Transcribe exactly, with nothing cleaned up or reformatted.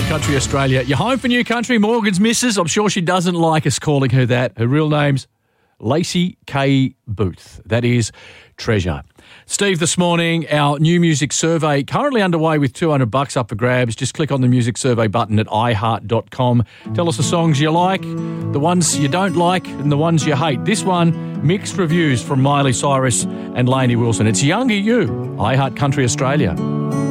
Country Australia. You're home for New Country. Morgan's missus. I'm sure she doesn't like us calling her that. Her real name's Lacey K. Booth. That is Treasure. Steve, this morning, our new music survey currently underway with two hundred bucks up for grabs. Just click on the music survey button at i heart dot com. Tell us the songs you like, the ones you don't like, and the ones you hate. This one, mixed reviews from Miley Cyrus and Lainey Wilson. It's Younger You, I Heart Country Australia.